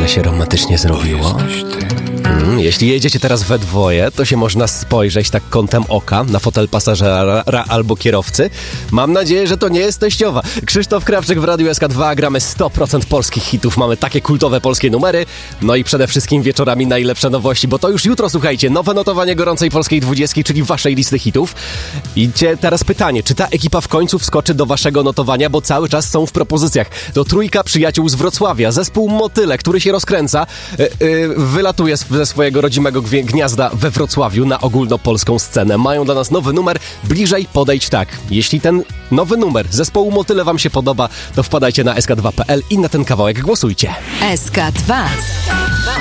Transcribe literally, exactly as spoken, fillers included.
Ale się romantycznie zrobiło. Hmm, jeśli jedziecie teraz we dwoje, to się można spojrzeć tak kątem oka na fotel pasażera albo kierowcy. Mam nadzieję, że to nie jest teściowa. Krzysztof Krawczyk w Radiu S K dwa. Gramy sto procent polskich hitów. Mamy takie kultowe polskie numery. No i przede wszystkim wieczorami najlepsze nowości, bo to już jutro, słuchajcie, nowe notowanie gorącej polskiej dwudziestki, czyli waszej listy hitów. I teraz pytanie, czy ta ekipa w końcu wskoczy do waszego notowania, bo cały czas są w propozycjach. To trójka przyjaciół z Wrocławia, zespół Motyle, który się rozkręca, yy, yy, wylatuje ze swojego rodzimego gniazda we Wrocławiu na ogólnopolską scenę. Mają dla nas nowy numer, Bliżej podejdź tak. Jeśli ten nowy numer zespołu Motyle wam się podoba, to wpadajcie na S K dwa kropka P L i na ten kawałek głosujcie. S K dwa.